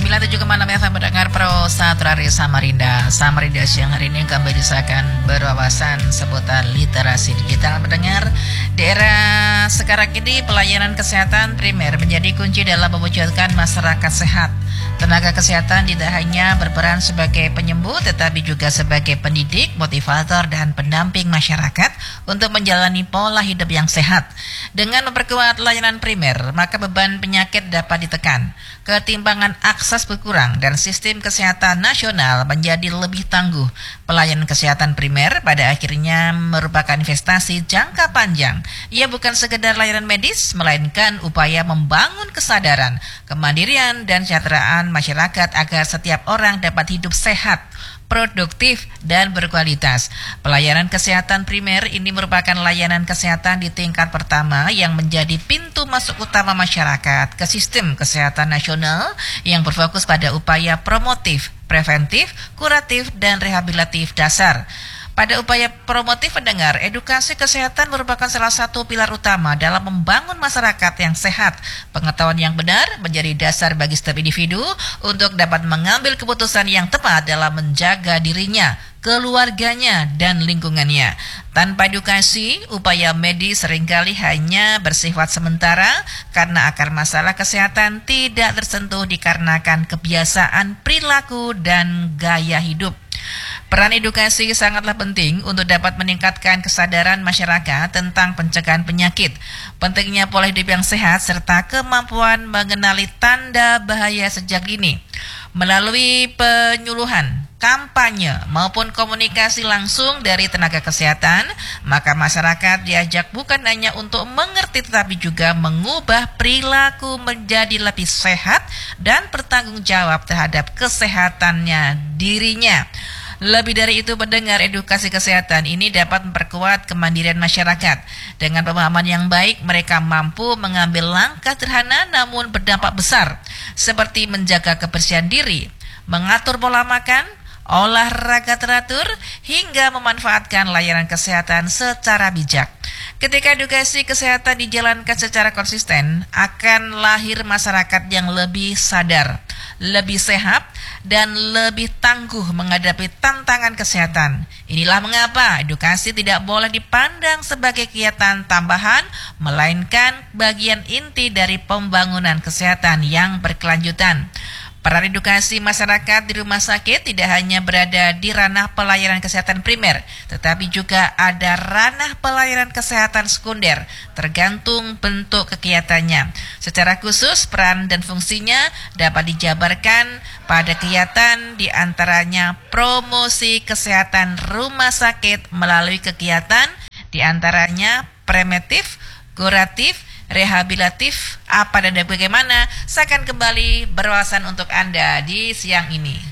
97,6 FM mendengar Pro Satrari Samarinda. Samarinda siang hari ini kami akan berwawasan seputar literasi digital. Mendengar di era sekarang ini pelayanan kesehatan primer menjadi kunci dalam mewujudkan masyarakat sehat. Tenaga kesehatan tidak hanya berperan sebagai penyembuh tetapi juga sebagai pendidik, motivator, dan pendamping masyarakat untuk menjalani pola hidup yang sehat. Dengan memperkuat layanan primer, maka beban penyakit dapat ditekan, ketimpangan akses berkurang, dan sistem kesehatan nasional menjadi lebih tangguh. Pelayanan kesehatan primer pada akhirnya merupakan investasi jangka panjang. Ia bukan sekedar layanan medis, melainkan upaya membangun kesadaran, kemandirian, dan kesejahteraan masyarakat agar setiap orang dapat hidup sehat, produktif, dan berkualitas. Pelayanan kesehatan primer ini merupakan layanan kesehatan di tingkat pertama yang menjadi pintu masuk utama masyarakat ke sistem kesehatan nasional yang berfokus pada upaya promotif, preventif, kuratif, dan rehabilitatif dasar. Pada upaya promotif pendengar, edukasi kesehatan merupakan salah satu pilar utama dalam membangun masyarakat yang sehat. Pengetahuan yang benar menjadi dasar bagi setiap individu untuk dapat mengambil keputusan yang tepat dalam menjaga dirinya, keluarganya, dan lingkungannya. Tanpa edukasi, upaya medis seringkali hanya bersifat sementara karena akar masalah kesehatan tidak tersentuh dikarenakan kebiasaan perilaku dan gaya hidup. Peran edukasi sangatlah penting untuk dapat meningkatkan kesadaran masyarakat tentang pencegahan penyakit, pentingnya pola hidup yang sehat, serta kemampuan mengenali tanda bahaya sejak dini. Melalui penyuluhan, kampanye, maupun komunikasi langsung dari tenaga kesehatan, maka masyarakat diajak bukan hanya untuk mengerti tetapi juga mengubah perilaku menjadi lebih sehat dan bertanggung jawab terhadap kesehatannya dirinya. Lebih dari itu, mendengar edukasi kesehatan ini dapat memperkuat kemandirian masyarakat. Dengan pemahaman yang baik, mereka mampu mengambil langkah sederhana namun berdampak besar, seperti menjaga kebersihan diri, mengatur pola makan, olahraga teratur, hingga memanfaatkan layanan kesehatan secara bijak. Ketika edukasi kesehatan dijalankan secara konsisten, akan lahir masyarakat yang lebih sadar, lebih sehat, dan lebih tangguh menghadapi tantangan kesehatan. Inilah mengapa edukasi tidak boleh dipandang sebagai kegiatan tambahan, melainkan bagian inti dari pembangunan kesehatan yang berkelanjutan. Peran edukasi masyarakat di rumah sakit tidak hanya berada di ranah pelayanan kesehatan primer, tetapi juga ada ranah pelayanan kesehatan sekunder, tergantung bentuk kegiatannya. Secara khusus, peran dan fungsinya dapat dijabarkan pada kegiatan di antaranya promosi kesehatan rumah sakit melalui kegiatan di antaranya preventif, kuratif, rehabilitatif, apa dan bagaimana. Saya akan kembali berwawasan untuk Anda di siang ini.